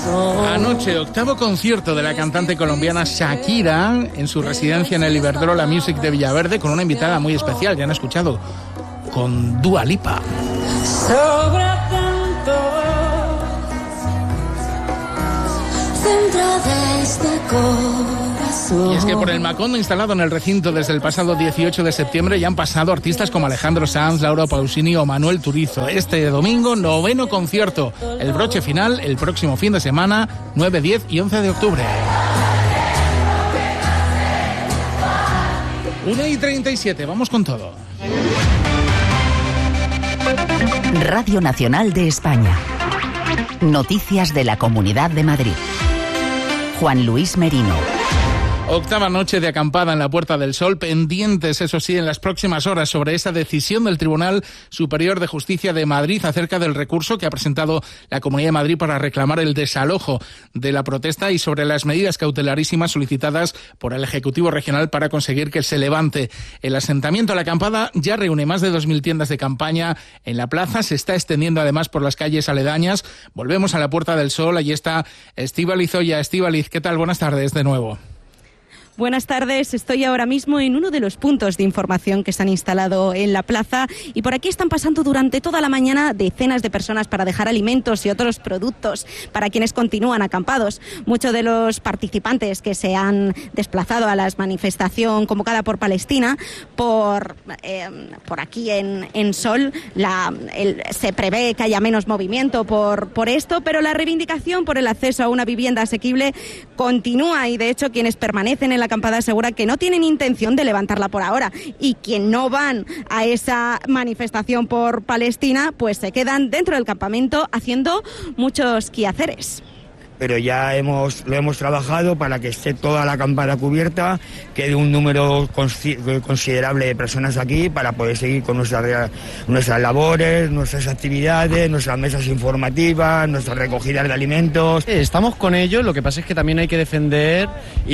Anoche, octavo concierto de la cantante colombiana Shakira en su residencia en el Iberdrola Music de Villaverde, con una invitada muy especial, ya han escuchado, con Dua Lipa. Sobra tanto dentro de este corazón. Y es que por el Macondo instalado en el recinto desde el pasado 18 de septiembre ya han pasado artistas como Alejandro Sanz, Laura Pausini o Manuel Turizo. Este domingo, noveno concierto. El broche final el próximo fin de semana, 9, 10 y 11 de octubre. 1:37, vamos con todo. Radio Nacional de España. Noticias de la Comunidad de Madrid. Juan Luis Merino. Octava noche de acampada en la Puerta del Sol, pendientes, eso sí, en las próximas horas sobre esa decisión del Tribunal Superior de Justicia de Madrid acerca del recurso que ha presentado la Comunidad de Madrid para reclamar el desalojo de la protesta y sobre las medidas cautelarísimas solicitadas por el Ejecutivo Regional para conseguir que se levante el asentamiento. La acampada ya reúne más de 2.000 tiendas de campaña en la plaza, se está extendiendo además por las calles aledañas. Volvemos a la Puerta del Sol, allí está Estíbaliz Oya. Estíbaliz, ¿qué tal? Buenas tardes de nuevo. Buenas tardes, estoy ahora mismo en uno de los puntos de información que se han instalado en la plaza y por aquí están pasando durante toda la mañana decenas de personas para dejar alimentos y otros productos para quienes continúan acampados. Muchos de los participantes que se han desplazado a la manifestación convocada por Palestina, por aquí en Sol, se prevé que haya menos movimiento por esto, pero la reivindicación por el acceso a una vivienda asequible continúa y de hecho quienes permanecen en la acampada asegura que no tienen intención de levantarla por ahora y quien no van a esa manifestación por Palestina pues se quedan dentro del campamento haciendo muchos quehaceres. Pero ya lo hemos trabajado para que esté toda la acampada cubierta, quede un número considerable de personas aquí para poder seguir con nuestras labores, nuestras actividades, nuestras mesas informativas, nuestras recogidas de alimentos. Estamos con ello, lo que pasa es que también hay que defender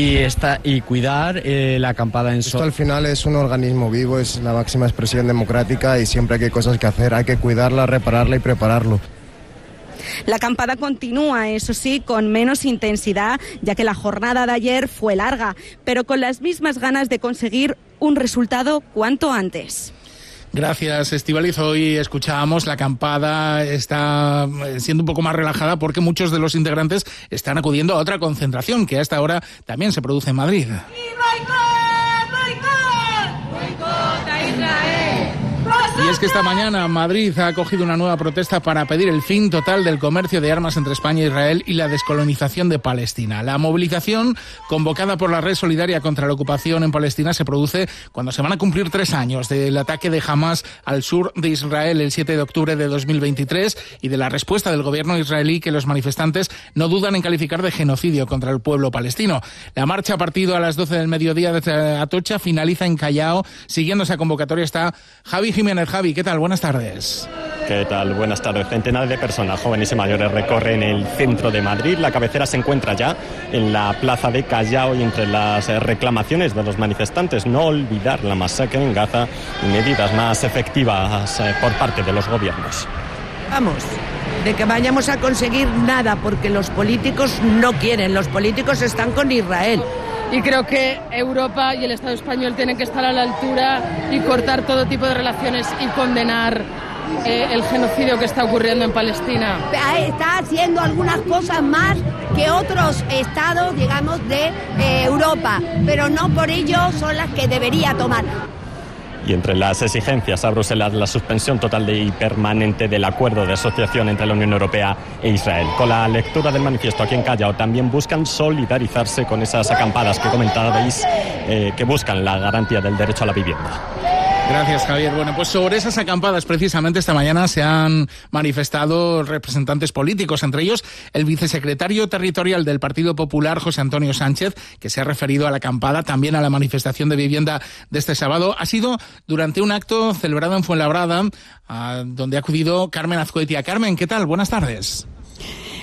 y cuidar la acampada en Sol. Esto al final es un organismo vivo, es la máxima expresión democrática y siempre hay cosas que hacer, hay que cuidarla, repararla y prepararlo. La acampada continúa, eso sí, con menos intensidad, ya que la jornada de ayer fue larga, pero con las mismas ganas de conseguir un resultado cuanto antes. Gracias, Estíbaliz. Hoy escuchábamos, la acampada está siendo un poco más relajada porque muchos de los integrantes están acudiendo a otra concentración que a esta hora también se produce en Madrid. Y es que esta mañana Madrid ha acogido una nueva protesta para pedir el fin total del comercio de armas entre España e Israel y la descolonización de Palestina. La movilización convocada por la Red Solidaria contra la ocupación en Palestina se produce cuando se van a cumplir 3 años del ataque de Hamas al sur de Israel el 7 de octubre de 2023 y de la respuesta del gobierno israelí que los manifestantes no dudan en calificar de genocidio contra el pueblo palestino. La marcha partido a las 12 del mediodía desde Atocha finaliza en Callao. Siguiendo esa convocatoria está Javi Jiménez. Javi, ¿qué tal? Buenas tardes. ¿Qué tal? Buenas tardes. Centenares de personas, jóvenes y mayores, recorren el centro de Madrid. La cabecera se encuentra ya en la plaza de Callao y entre las reclamaciones de los manifestantes, no olvidar la masacre en Gaza y medidas más efectivas por parte de los gobiernos. Vamos, de que vayamos a conseguir nada, porque los políticos no quieren, los políticos están con Israel. Y creo que Europa y el Estado español tienen que estar a la altura y cortar todo tipo de relaciones y condenar el genocidio que está ocurriendo en Palestina. Está haciendo algunas cosas más que otros estados, digamos, de Europa, pero no por ello son las que debería tomar. Y entre las exigencias a Bruselas, la suspensión total y permanente del acuerdo de asociación entre la Unión Europea e Israel. Con la lectura del manifiesto aquí en Callao también buscan solidarizarse con esas acampadas que comentabais, que buscan la garantía del derecho a la vivienda. Gracias, Javier. Bueno, pues sobre esas acampadas precisamente esta mañana se han manifestado representantes políticos, entre ellos el vicesecretario territorial del Partido Popular, José Antonio Sánchez, que se ha referido a la acampada, también a la manifestación de vivienda de este sábado. Ha sido durante un acto celebrado en Fuenlabrada, donde ha acudido Carmen Azcoitia. Carmen, ¿qué tal? Buenas tardes.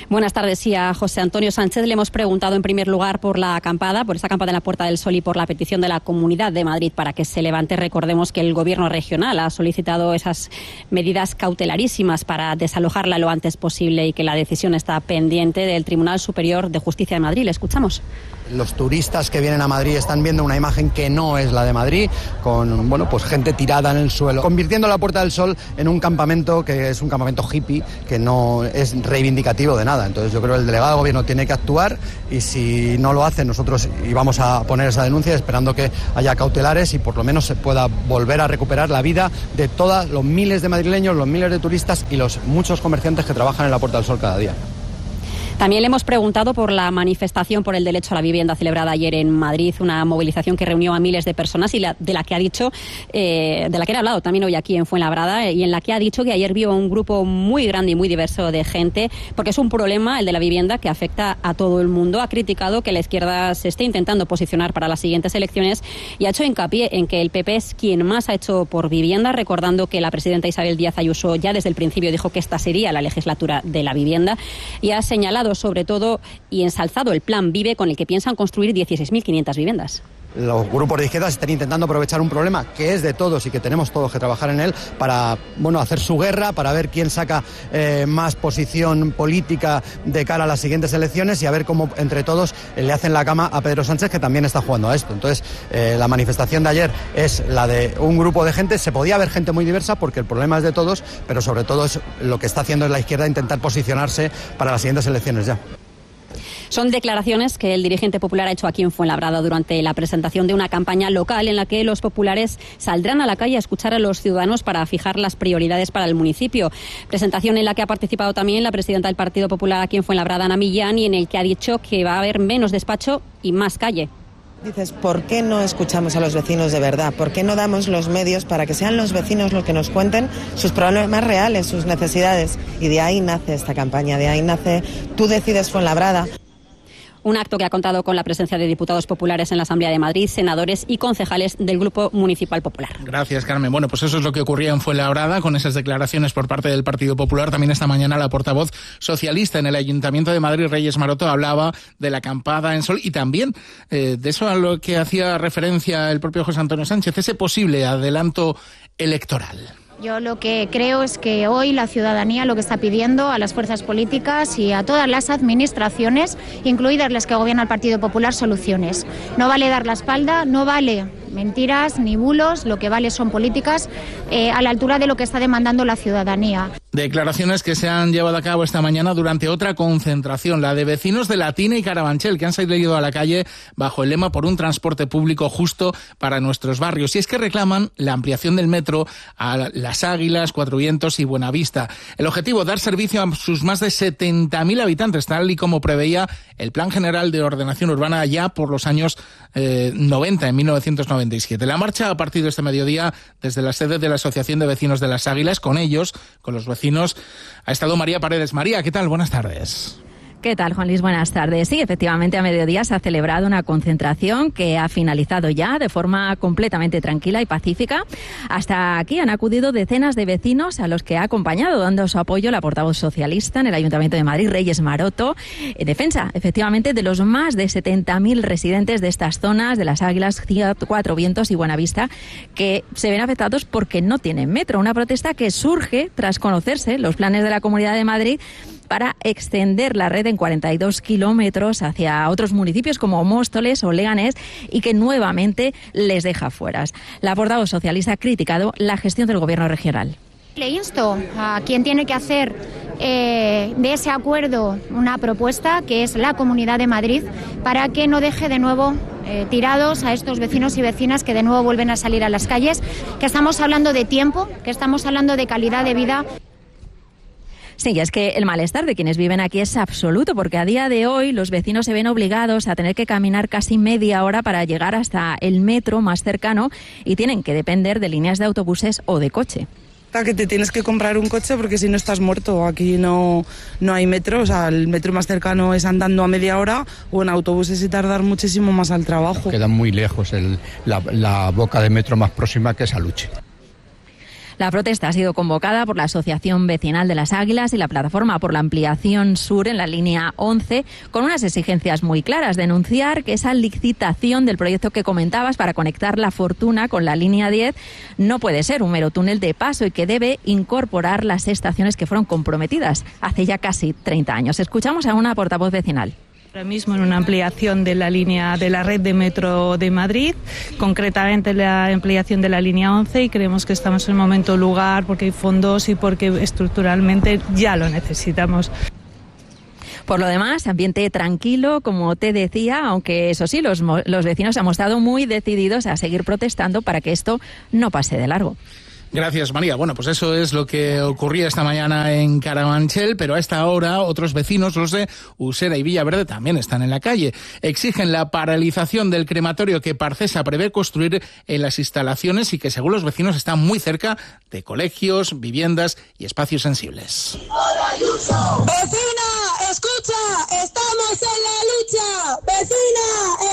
Buenas tardes. Sí, a José Antonio Sánchez le hemos preguntado en primer lugar por esa acampada en la Puerta del Sol y por la petición de la Comunidad de Madrid para que se levante. Recordemos que el Gobierno regional ha solicitado esas medidas cautelarísimas para desalojarla lo antes posible y que la decisión está pendiente del Tribunal Superior de Justicia de Madrid. Le escuchamos. Los turistas que vienen a Madrid están viendo una imagen que no es la de Madrid, con pues gente tirada en el suelo, convirtiendo la Puerta del Sol en un campamento que es un campamento hippie, que no es reivindicativo de nada. Entonces yo creo que el delegado de gobierno tiene que actuar, y si no lo hace, nosotros íbamos a poner esa denuncia esperando que haya cautelares y por lo menos se pueda volver a recuperar la vida de todos los miles de madrileños, los miles de turistas y los muchos comerciantes que trabajan en la Puerta del Sol cada día. También le hemos preguntado por la manifestación por el derecho a la vivienda celebrada ayer en Madrid, una movilización que reunió a miles de personas y de la que ha hablado también hoy aquí en Fuenlabrada, y en la que ha dicho que ayer vio un grupo muy grande y muy diverso de gente, porque es un problema, el de la vivienda, que afecta a todo el mundo. Ha criticado que la izquierda se esté intentando posicionar para las siguientes elecciones y ha hecho hincapié en que el PP es quien más ha hecho por vivienda, recordando que la presidenta Isabel Díaz Ayuso ya desde el principio dijo que esta sería la legislatura de la vivienda, y ha señalado sobre todo y ensalzado el plan Vive, con el que piensan construir 16.500 viviendas. Los grupos de izquierdas están intentando aprovechar un problema que es de todos y que tenemos todos que trabajar en él para hacer su guerra, para ver quién saca más posición política de cara a las siguientes elecciones y a ver cómo entre todos le hacen la cama a Pedro Sánchez, que también está jugando a esto. Entonces, la manifestación de ayer es la de un grupo de gente. Se podía haber gente muy diversa porque el problema es de todos, pero sobre todo es lo que está haciendo la izquierda, intentar posicionarse para las siguientes elecciones ya. Son declaraciones que el dirigente popular ha hecho aquí en Fuenlabrada durante la presentación de una campaña local en la que los populares saldrán a la calle a escuchar a los ciudadanos para fijar las prioridades para el municipio. Presentación en la que ha participado también la presidenta del Partido Popular aquí en Fuenlabrada, Ana Millán, y en el que ha dicho que va a haber menos despacho y más calle. Dices, ¿por qué no escuchamos a los vecinos de verdad? ¿Por qué no damos los medios para que sean los vecinos los que nos cuenten sus problemas reales, sus necesidades? Y de ahí nace esta campaña, de ahí nace Tú decides Fuenlabrada. Un acto que ha contado con la presencia de diputados populares en la Asamblea de Madrid, senadores y concejales del Grupo Municipal Popular. Gracias, Carmen. Bueno, pues eso es lo que ocurría en Fuenlabrada con esas declaraciones por parte del Partido Popular. También esta mañana la portavoz socialista en el Ayuntamiento de Madrid, Reyes Maroto, hablaba de la acampada en Sol y también de eso a lo que hacía referencia el propio José Antonio Sánchez, ese posible adelanto electoral. Yo lo que creo es que hoy la ciudadanía lo que está pidiendo a las fuerzas políticas y a todas las administraciones, incluidas las que gobierna el Partido Popular, soluciones. No vale dar la espalda, no vale mentiras ni bulos, lo que vale son políticas a la altura de lo que está demandando la ciudadanía. Declaraciones que se han llevado a cabo esta mañana durante otra concentración, la de vecinos de Latina y Carabanchel, que han salido a la calle bajo el lema por un transporte público justo para nuestros barrios. Y es que reclaman la ampliación del metro a Las Águilas, Cuatro Vientos y Buenavista. El objetivo, dar servicio a sus más de 70.000 habitantes, tal y como preveía el Plan General de Ordenación Urbana ya por los años 90, en 1997. La marcha ha partido este mediodía desde la sede de la Asociación de Vecinos de Las Águilas. Con ellos, con los vecinos, ha estado María Paredes. María, ¿qué tal? Buenas tardes. ¿Qué tal, Juan Luis? Buenas tardes. Sí, efectivamente, a mediodía se ha celebrado una concentración que ha finalizado ya de forma completamente tranquila y pacífica. Hasta aquí han acudido decenas de vecinos a los que ha acompañado, dando su apoyo, la portavoz socialista en el Ayuntamiento de Madrid, Reyes Maroto, en defensa, efectivamente, de los más de 70.000 residentes de estas zonas, de Las Águilas, Cuatro Vientos y Buenavista, que se ven afectados porque no tienen metro. Una protesta que surge tras conocerse los planes de la Comunidad de Madrid para extender la red en 42 kilómetros hacia otros municipios como Móstoles o Leganés y que nuevamente les deja fuera. La portavoz socialista ha criticado la gestión del gobierno regional. Le insto a quien tiene que hacer de ese acuerdo una propuesta, que es la Comunidad de Madrid, para que no deje de nuevo tirados a estos vecinos y vecinas que de nuevo vuelven a salir a las calles, que estamos hablando de tiempo, que estamos hablando de calidad de vida. Sí, es que el malestar de quienes viven aquí es absoluto, porque a día de hoy los vecinos se ven obligados a tener que caminar casi media hora para llegar hasta el metro más cercano y tienen que depender de líneas de autobuses o de coche. Que te tienes que comprar un coche porque si no estás muerto. Aquí no hay metro, o sea, el metro más cercano es andando a media hora o en autobuses y tardar muchísimo más al trabajo. Queda muy lejos la boca de metro más próxima, que es Aluche. La protesta ha sido convocada por la Asociación Vecinal de las Águilas y la Plataforma por la Ampliación Sur en la línea 11, con unas exigencias muy claras: denunciar que esa licitación del proyecto que comentabas para conectar La Fortuna con la línea 10 no puede ser un mero túnel de paso y que debe incorporar las estaciones que fueron comprometidas hace ya casi 30 años. Escuchamos a una portavoz vecinal. Ahora mismo en una ampliación de la línea de la red de metro de Madrid, concretamente la ampliación de la línea 11, y creemos que estamos en el momento lugar porque hay fondos y porque estructuralmente ya lo necesitamos. Por lo demás, ambiente tranquilo, como te decía, aunque eso sí, los vecinos han mostrado muy decididos a seguir protestando para que esto no pase de largo. Gracias, María. Bueno, pues eso es lo que ocurría esta mañana en Carabanchel, pero a esta hora otros vecinos, los de Usera y Villaverde, también están en la calle. Exigen la paralización del crematorio que Parcesa prevé construir en las instalaciones y que, según los vecinos, está muy cerca de colegios, viviendas y espacios sensibles. ¡Vecina, escucha! ¡Estamos en la lucha! ¡Vecina,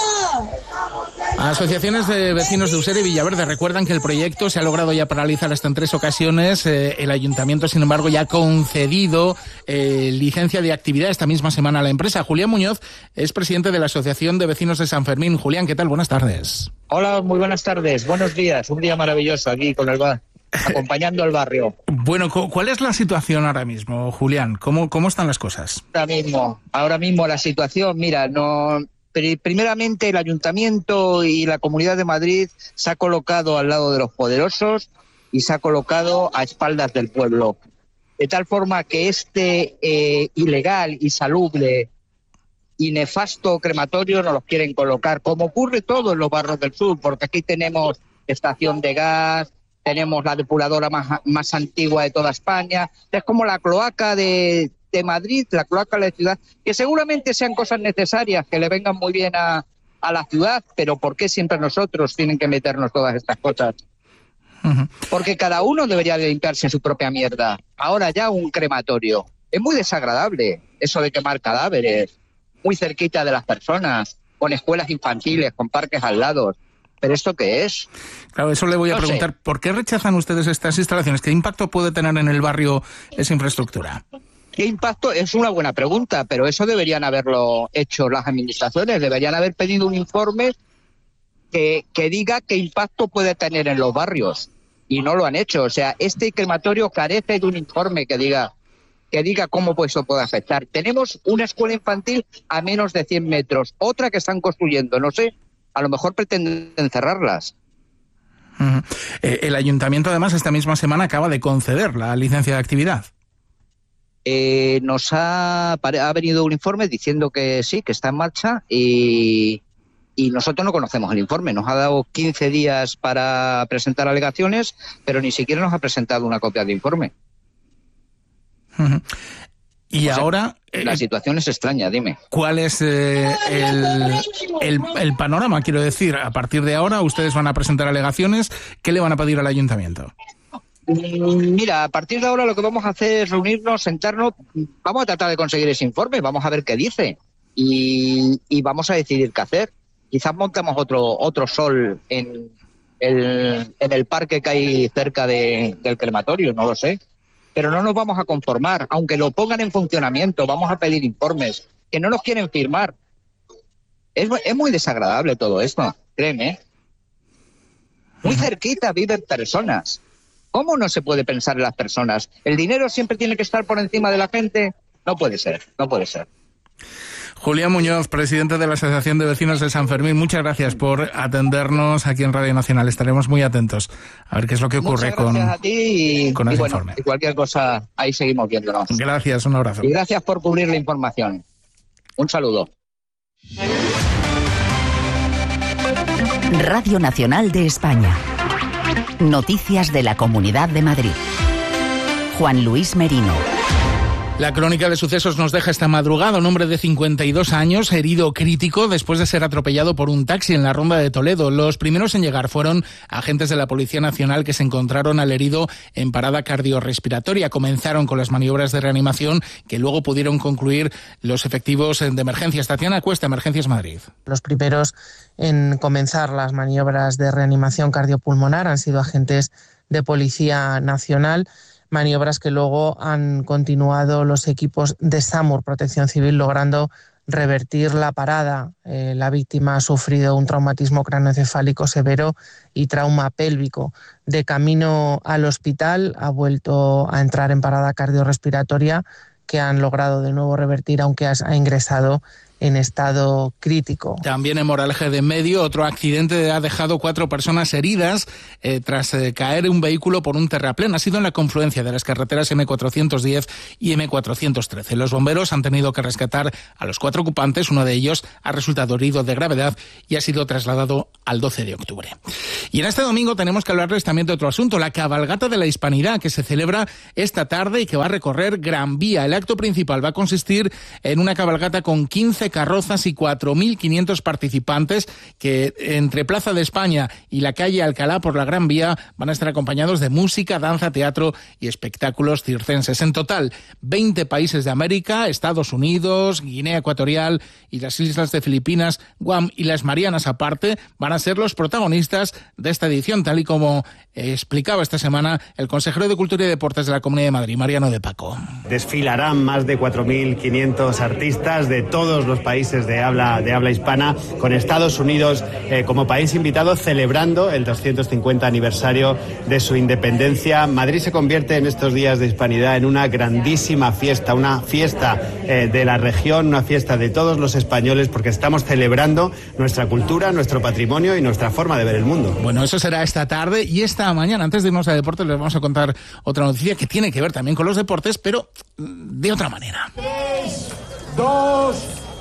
escucha! Asociaciones de vecinos de Usera y Villaverde recuerdan que el proyecto se ha logrado ya paralizar hasta en 3 ocasiones. El ayuntamiento, sin embargo, ya ha concedido licencia de actividad esta misma semana a la empresa. Julián Muñoz es presidente de la Asociación de Vecinos de San Fermín. Julián, ¿qué tal? Buenas tardes. Hola, muy buenas tardes. Buenos días. Un día maravilloso aquí con el bar, acompañando al barrio. Bueno, ¿cuál es la situación ahora mismo, Julián? ¿Cómo están las cosas? Ahora mismo la situación, mira, primeramente el Ayuntamiento y la Comunidad de Madrid se ha colocado al lado de los poderosos y se ha colocado a espaldas del pueblo. De tal forma que este ilegal, insalubre y nefasto crematorio nos los quieren colocar, como ocurre todo en los barrios del sur, porque aquí tenemos estación de gas, tenemos la depuradora más antigua de toda España, es como la cloaca de Madrid, la cloaca de la ciudad, que seguramente sean cosas necesarias, que le vengan muy bien a la ciudad, pero ¿por qué siempre nosotros tienen que meternos todas estas cosas? Uh-huh. Porque cada uno debería limpiarse su propia mierda. Ahora ya un crematorio. Es muy desagradable eso de quemar cadáveres, muy cerquita de las personas, con escuelas infantiles, con parques al lado. ¿Pero esto qué es? Claro, eso le voy a preguntar. ¿Por qué rechazan ustedes estas instalaciones? ¿Qué impacto puede tener en el barrio esa infraestructura? ¿Qué impacto? Es una buena pregunta, pero eso deberían haberlo hecho las administraciones. Deberían haber pedido un informe que diga qué impacto puede tener en los barrios. Y no lo han hecho. O sea, este crematorio carece de un informe que diga cómo eso puede afectar. Tenemos una escuela infantil a menos de 100 metros. Otra que están construyendo, no sé. A lo mejor pretenden cerrarlas. Uh-huh. El ayuntamiento, además, esta misma semana acaba de conceder la licencia de actividad. Nos ha venido un informe diciendo que sí, que está en marcha y nosotros no conocemos el informe. Nos ha dado 15 días para presentar alegaciones, pero ni siquiera nos ha presentado una copia de informe. Uh-huh. Y ahora... la situación es extraña, dime. ¿Cuál es el panorama? Quiero decir, a partir de ahora ustedes van a presentar alegaciones. ¿Qué le van a pedir al ayuntamiento? Mira, a partir de ahora lo que vamos a hacer es reunirnos, sentarnos, vamos a tratar de conseguir ese informe, vamos a ver qué dice y vamos a decidir qué hacer. Quizás montemos otro sol en el parque que hay cerca del crematorio, no lo sé. Pero no nos vamos a conformar, aunque lo pongan en funcionamiento, vamos a pedir informes, que no nos quieren firmar. Es muy desagradable todo esto, créeme. Muy cerquita viven personas. ¿Cómo no se puede pensar en las personas? ¿El dinero siempre tiene que estar por encima de la gente? No puede ser, no puede ser. Julián Muñoz, presidente de la Asociación de Vecinos de San Fermín, muchas gracias por atendernos aquí en Radio Nacional. Estaremos muy atentos a ver qué es lo que ocurre con ese informe. Y cualquier cosa, ahí seguimos viéndonos. Gracias, un abrazo. Y gracias por cubrir la información. Un saludo. Radio Nacional de España. Noticias de la Comunidad de Madrid. Juan Luis Merino. La crónica de sucesos nos deja esta madrugada un hombre de 52 años herido crítico después de ser atropellado por un taxi en la Ronda de Toledo. Los primeros en llegar fueron agentes de la Policía Nacional que se encontraron al herido en parada cardiorrespiratoria. Comenzaron con las maniobras de reanimación que luego pudieron concluir los efectivos de emergencias. Tatiana Cuesta, Emergencias Madrid. Los primeros en comenzar las maniobras de reanimación cardiopulmonar han sido agentes de Policía Nacional, maniobras que luego han continuado los equipos de SAMUR, Protección Civil, logrando revertir la parada. La víctima ha sufrido un traumatismo craneoencefálico severo y trauma pélvico. De camino al hospital ha vuelto a entrar en parada cardiorrespiratoria, que han logrado de nuevo revertir, aunque ha ingresado en estado crítico. También en Moraleja de Medio, otro accidente ha dejado 4 personas heridas tras caer un vehículo por un terraplén. Ha sido en la confluencia de las carreteras M410 y M413. Los bomberos han tenido que rescatar a los 4 ocupantes. Uno de ellos ha resultado herido de gravedad y ha sido trasladado al 12 de octubre. Y en este domingo tenemos que hablarles también de otro asunto, la cabalgata de la Hispanidad, que se celebra esta tarde y que va a recorrer Gran Vía. El acto principal va a consistir en una cabalgata con 15 carrozas y 4.500 participantes que entre Plaza de España y la calle Alcalá por la Gran Vía van a estar acompañados de música, danza, teatro y espectáculos circenses. En total, 20 países de América, Estados Unidos, Guinea Ecuatorial y las islas de Filipinas, Guam y las Marianas aparte, van a ser los protagonistas de esta edición, tal y como explicaba esta semana el consejero de Cultura y Deportes de la Comunidad de Madrid, Mariano de Paco. Desfilarán más de 4.500 artistas de todos los países de habla hispana, con Estados Unidos como país invitado, celebrando el 250 aniversario de su independencia. Madrid se convierte en estos días de Hispanidad en una grandísima fiesta, una fiesta de la región, una fiesta de todos los españoles, porque estamos celebrando nuestra cultura, nuestro patrimonio y nuestra forma de ver el mundo. Bueno, eso será esta tarde y esta mañana. Antes de irnos a deportes les vamos a contar otra noticia que tiene que ver también con los deportes, pero de otra manera. 3, 2,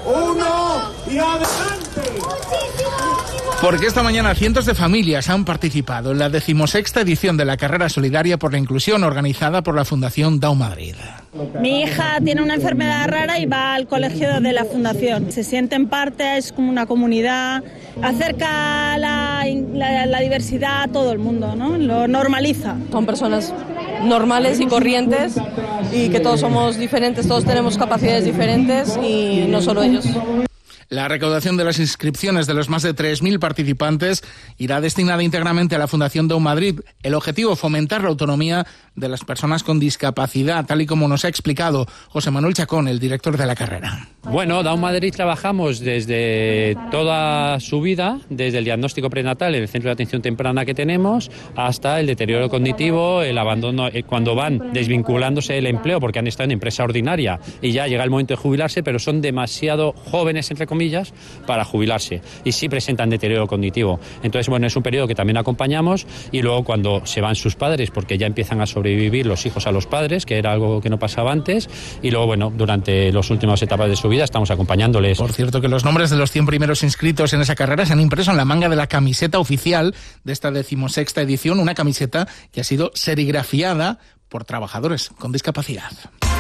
1 y adelante. Porque esta mañana cientos de familias han participado en la 16ª edición de la Carrera Solidaria por la Inclusión, organizada por la Fundación Down Madrid. Mi hija tiene una enfermedad rara y va al colegio de la Fundación. Se siente en parte, es como una comunidad, acerca la diversidad a todo el mundo, ¿no? Lo normaliza. Son personas normales y corrientes y que todos somos diferentes, todos tenemos capacidades diferentes y no solo ellos. La recaudación de las inscripciones de los más de 3.000 participantes irá destinada íntegramente a la Fundación Down Madrid. El objetivo, fomentar la autonomía de las personas con discapacidad, tal y como nos ha explicado José Manuel Chacón, el director de la carrera. Bueno, Down Madrid trabajamos desde toda su vida, desde el diagnóstico prenatal en el centro de atención temprana que tenemos, hasta el deterioro cognitivo, el abandono, cuando van desvinculándose del empleo porque han estado en empresa ordinaria y ya llega el momento de jubilarse, pero son demasiado jóvenes, entre comillas, para jubilarse y sí presentan deterioro cognitivo. Entonces, bueno, es un periodo que también acompañamos y luego cuando se van sus padres, porque ya empiezan a sobrevivir los hijos a los padres, que era algo que no pasaba antes, y luego, bueno, durante las últimas etapas de su vida estamos acompañándoles. Por cierto, que los nombres de los 100 primeros inscritos en esa carrera se han impreso en la manga de la camiseta oficial de esta 16ª edición, una camiseta que ha sido serigrafiada por trabajadores con discapacidad.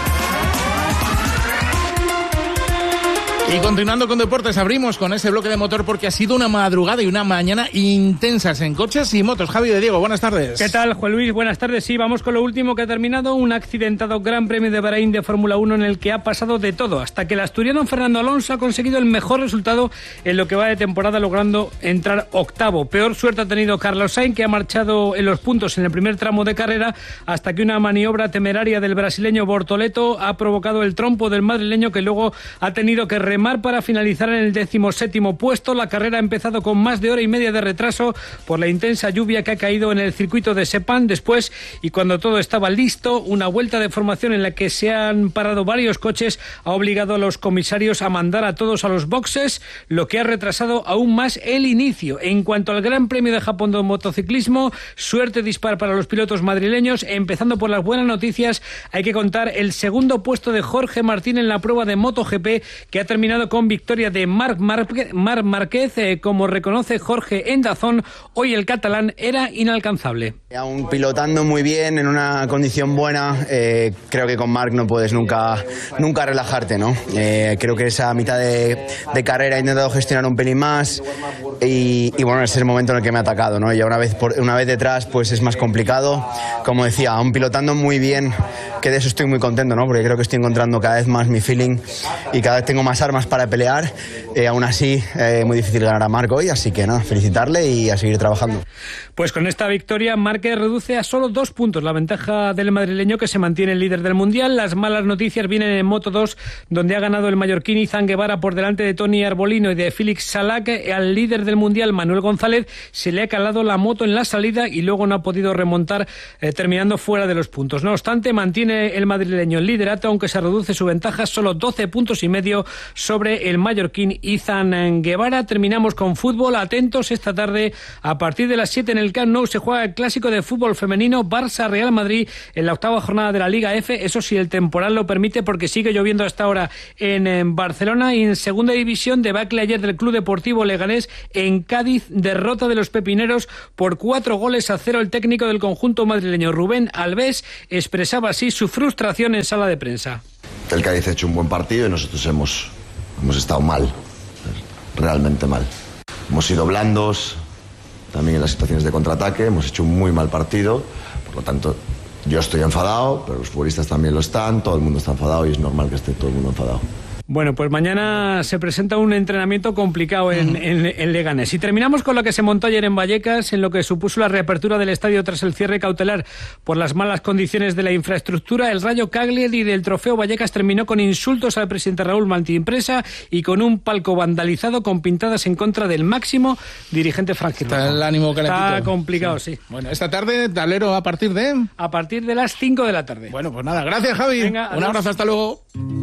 Y continuando con deportes, abrimos con ese bloque de motor porque ha sido una madrugada y una mañana intensas en coches y motos. Javi de Diego, buenas tardes. ¿Qué tal, Juan Luis? Buenas tardes. Sí, vamos con lo último que ha terminado, un accidentado Gran Premio de Bahrein de Fórmula 1 en el que ha pasado de todo, hasta que el asturiano Fernando Alonso ha conseguido el mejor resultado en lo que va de temporada, logrando entrar octavo. Peor suerte ha tenido Carlos Sainz, que ha marchado en los puntos en el primer tramo de carrera, hasta que una maniobra temeraria del brasileño Bortoleto ha provocado el trompo del madrileño, que luego ha tenido que remar para finalizar en el 17º puesto. La carrera ha empezado con más de hora y media de retraso por la intensa lluvia que ha caído en el circuito de Sepang. Después, y cuando todo estaba listo, una vuelta de formación en la que se han parado varios coches ha obligado a los comisarios a mandar a todos a los boxes, lo que ha retrasado aún más el inicio. En cuanto al Gran Premio de Japón de motociclismo, suerte dispar para los pilotos madrileños. Empezando por las buenas noticias, hay que contar el segundo puesto de Jorge Martín en la prueba de MotoGP, que ha terminado con victoria de Marc Márquez. Como reconoce Jorge en DAZN, hoy el catalán era inalcanzable. Aún pilotando muy bien, en una condición buena, creo que con Marc no puedes nunca relajarte, ¿no? Creo que esa mitad de carrera he intentado gestionar un pelín más y bueno, ese es el momento en el que me ha atacado, ¿no? Ya una vez detrás, pues es más complicado. Como decía, aún pilotando muy bien, que de eso estoy muy contento, ¿no? Porque creo que estoy encontrando cada vez más mi feeling y cada vez tengo más armas para pelear. Aún así, muy difícil ganar a Marc hoy, así que nada, felicitarle y a seguir trabajando. Pues con esta victoria, Marc marca reduce a solo 2 puntos la ventaja del madrileño, que se mantiene el líder del Mundial. Las malas noticias vienen en Moto2, donde ha ganado el mallorquín Izan Guevara por delante de Toni Arbolino y de Félix Salac. Al líder del Mundial, Manuel González, se le ha calado la moto en la salida y luego no ha podido remontar, terminando fuera de los puntos. No obstante, mantiene el madrileño el liderato, aunque se reduce su ventaja solo 12 puntos y medio sobre el mallorquín Izan Guevara. Terminamos con fútbol. Atentos, esta tarde a partir de las 7 en el Camp Nou se juega el clásico de fútbol femenino Barça-Real Madrid en la 8ª jornada de la Liga F. Eso sí, el temporal lo permite, porque sigue lloviendo hasta ahora en Barcelona. Y en segunda división, debacle ayer del Club Deportivo Leganés en Cádiz, derrota de los pepineros por 4-0. El técnico del conjunto madrileño, Rubén Alves, expresaba así su frustración en sala de prensa. El Cádiz ha hecho un buen partido y nosotros hemos estado mal, realmente mal. Hemos sido blandos también en las situaciones de contraataque, hemos hecho un muy mal partido, por lo tanto yo estoy enfadado, pero los futbolistas también lo están, todo el mundo está enfadado y es normal que esté todo el mundo enfadado. Bueno, pues mañana se presenta un entrenamiento complicado en Leganés. Y terminamos con lo que se montó ayer en Vallecas, en lo que supuso la reapertura del estadio tras el cierre cautelar por las malas condiciones de la infraestructura. El Rayo Cagliari del Trofeo Vallecas terminó con insultos al presidente Raúl Martí-Empresa y con un palco vandalizado con pintadas en contra del máximo dirigente franquismo. Está el ánimo calentito. Está complicado, sí. Bueno, esta tarde, tablero a partir de... A partir de las 5 de la tarde. Bueno, pues nada, gracias, Javi. Venga, un abrazo, hasta luego.